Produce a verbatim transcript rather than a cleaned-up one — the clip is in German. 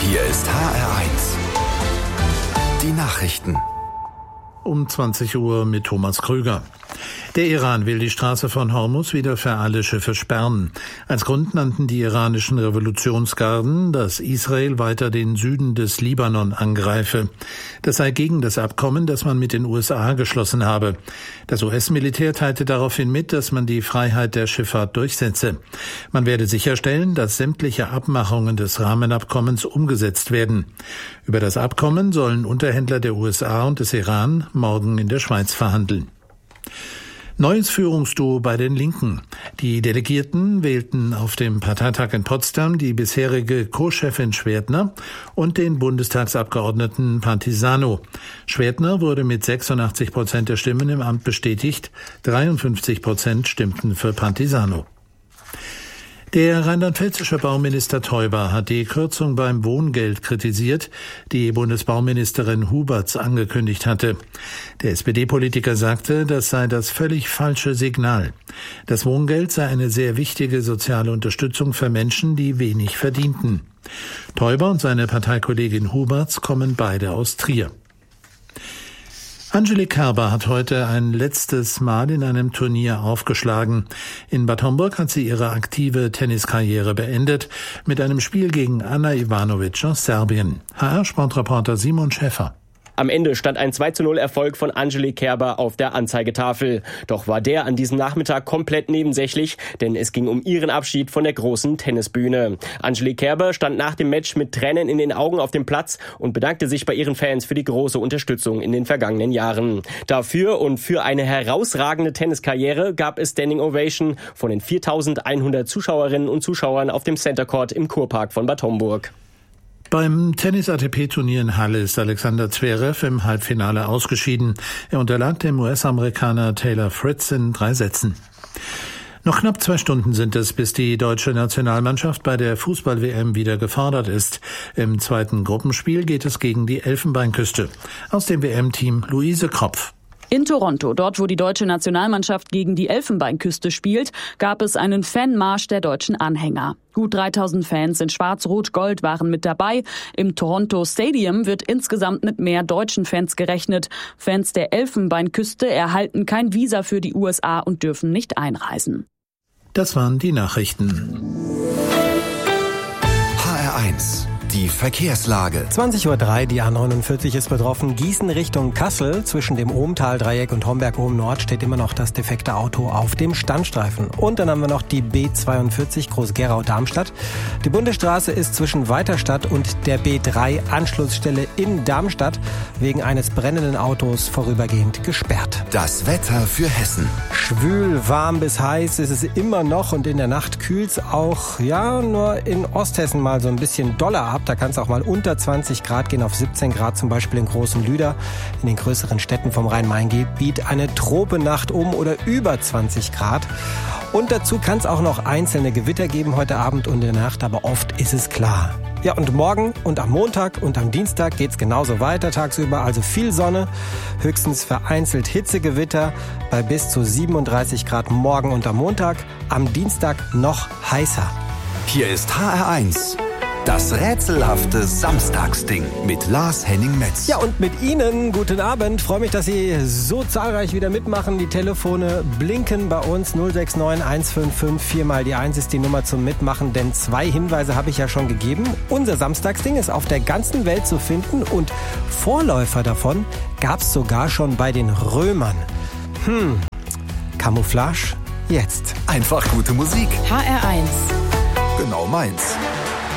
Hier ist H R eins. Die Nachrichten. Um zwanzig Uhr mit Thomas Krüger. Der Iran will die Straße von Hormuz wieder für alle Schiffe sperren. Als Grund nannten die iranischen Revolutionsgarden, dass Israel weiter den Süden des Libanon angreife. Das sei gegen das Abkommen, das man mit den U S A geschlossen habe. Das U S-Militär teilte daraufhin mit, dass man die Freiheit der Schifffahrt durchsetze. Man werde sicherstellen, dass sämtliche Abmachungen des Rahmenabkommens umgesetzt werden. Über das Abkommen sollen Unterhändler der U S A und des Iran morgen in der Schweiz verhandeln. Neues Führungsduo bei den Linken. Die Delegierten wählten auf dem Parteitag in Potsdam die bisherige Co-Chefin Schwertner und den Bundestagsabgeordneten Pantisano. Schwertner wurde mit sechsundachtzig Prozent der Stimmen im Amt bestätigt, dreiundfünfzig Prozent stimmten für Pantisano. Der rheinland-pfälzische Bauminister Theuber hat die Kürzung beim Wohngeld kritisiert, die Bundesbauministerin Huberts angekündigt hatte. Der S P D-Politiker sagte, das sei das völlig falsche Signal. Das Wohngeld sei eine sehr wichtige soziale Unterstützung für Menschen, die wenig verdienten. Theuber und seine Parteikollegin Huberts kommen beide aus Trier. Angelique Kerber hat heute ein letztes Mal in einem Turnier aufgeschlagen. In Bad Homburg hat sie ihre aktive Tenniskarriere beendet mit einem Spiel gegen Ana Ivanovic aus Serbien. H R-Sportreporter Simon Schäffer. Am Ende stand ein zwei zu null Erfolg von Angelique Kerber auf der Anzeigetafel. Doch war der an diesem Nachmittag komplett nebensächlich, denn es ging um ihren Abschied von der großen Tennisbühne. Angelique Kerber stand nach dem Match mit Tränen in den Augen auf dem Platz und bedankte sich bei ihren Fans für die große Unterstützung in den vergangenen Jahren. Dafür und für eine herausragende Tenniskarriere gab es Standing Ovation von den viertausendeinhundert Zuschauerinnen und Zuschauern auf dem Center Court im Kurpark von Bad Homburg. Beim Tennis-A T P-Turnier in Halle ist Alexander Zverev im Halbfinale ausgeschieden. Er unterlag dem U S-Amerikaner Taylor Fritz in drei Sätzen. Noch knapp zwei Stunden sind es, bis die deutsche Nationalmannschaft bei der Fußball-W M wieder gefordert ist. Im zweiten Gruppenspiel geht es gegen die Elfenbeinküste. Aus dem W M-Team Luise Kropf. In Toronto, dort wo die deutsche Nationalmannschaft gegen die Elfenbeinküste spielt, gab es einen Fanmarsch der deutschen Anhänger. Gut dreitausend Fans in Schwarz-Rot-Gold waren mit dabei. Im Toronto Stadium wird insgesamt mit mehr deutschen Fans gerechnet. Fans der Elfenbeinküste erhalten kein Visa für die U S A und dürfen nicht einreisen. Das waren die Nachrichten. H R eins. Die Verkehrslage. zwanzig Uhr drei, die A neunundvierzig ist betroffen. Gießen Richtung Kassel. Zwischen dem Ohmtal-Dreieck und Homberg-Ohm-Nord steht immer noch das defekte Auto auf dem Standstreifen. Und dann haben wir noch die B zweiundvierzig Groß-Gerau-Darmstadt. Die Bundesstraße ist zwischen Weiterstadt und der B drei Anschlussstelle in Darmstadt wegen eines brennenden Autos vorübergehend gesperrt. Das Wetter für Hessen. Schwül, warm bis heiß ist es immer noch und in der Nacht kühlt's auch, ja, nur in Osthessen mal so ein bisschen doller ab. Da kann es auch mal unter zwanzig Grad gehen, auf siebzehn Grad zum Beispiel in Großen Lüder. In den größeren Städten vom Rhein-Main-Gebiet eine Tropennacht um oder über zwanzig Grad. Und dazu kann es auch noch einzelne Gewitter geben heute Abend und in der Nacht, aber oft ist es klar. Ja, und morgen und am Montag und am Dienstag geht's genauso weiter tagsüber, also viel Sonne, höchstens vereinzelt Hitzegewitter bei bis zu siebenunddreißig Grad morgen und am Montag, am Dienstag noch heißer. Hier ist H R eins. Das rätselhafte Samstagsding mit Lars Henning-Metz. Ja, und mit Ihnen, guten Abend. Freue mich, dass Sie so zahlreich wieder mitmachen. Die Telefone blinken bei uns. null sechs neun eins fünf fünf vier mal die eins ist die Nummer zum Mitmachen, denn zwei Hinweise habe ich ja schon gegeben. Unser Samstagsding ist auf der ganzen Welt zu finden und Vorläufer davon gab es sogar schon bei den Römern. Hm, Camouflage jetzt. Einfach gute Musik. H R eins. Genau meins.